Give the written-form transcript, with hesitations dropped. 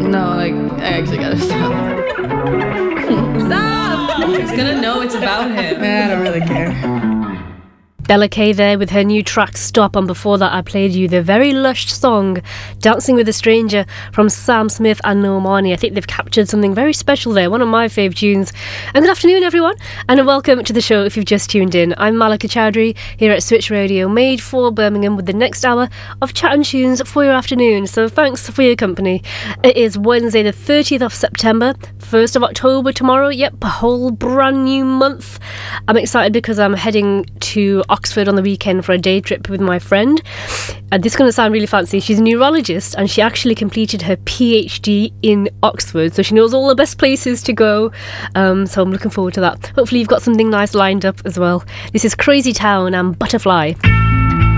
No, like, I actually gotta stop. Stop! He's gonna know it's about him. I don't really care. Bella Kay there with her new track Stop, and before that I played you the very lush song Dancing with a Stranger from Sam Smith and Normani. I think they've captured something very special there, one of my fave tunes. And good afternoon everyone, and welcome to the show if you've just tuned in. I'm Malika Chowdhury here at Switch Radio, made for Birmingham, with the next hour of chat and tunes for your afternoon, so thanks for your company. It is Wednesday the 30th of September, 1st of October tomorrow. Yep, a whole brand new month. I'm excited because I'm heading to Oxford on the weekend for a day trip with my friend. And this is going to sound really fancy. She's a neurologist and she actually completed her PhD in Oxford, so she knows all the best places to go. So I'm looking forward to that. Hopefully you've got something nice lined up as well. This is Crazy Town and Butterfly.